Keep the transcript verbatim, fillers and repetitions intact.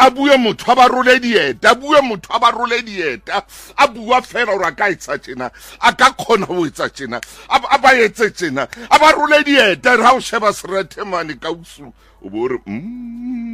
a bue motho a ba role dieta a bue motho a ba role dieta a bua fela gore a ka etsa tjena a ka khona ho etsa tjena a ba etse tjena a ba role dieta ra o sheba serethe mane ka usu o bo re mm